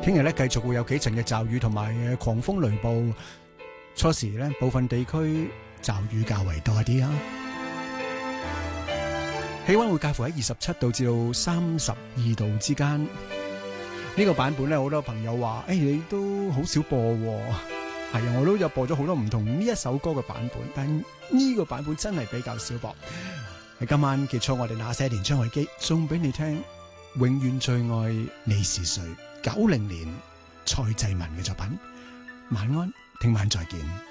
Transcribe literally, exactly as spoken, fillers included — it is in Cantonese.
聽日咧繼續會有幾陣嘅驟雨同埋狂風雷暴，初時咧部分地區驟雨較為多啲啊。氣溫會介乎喺二十七度至到三十二度之間。呢個版本咧，好多朋友話：誒，你都好少播喎。係啊，我都有播咗好多唔同呢一首歌嘅版本，但呢個版本真係比較少播。喺今晚結束我哋那些年張偉基送俾你聽，永遠最愛你是誰，九零年蔡濟文嘅作品。晚安，聽晚再見。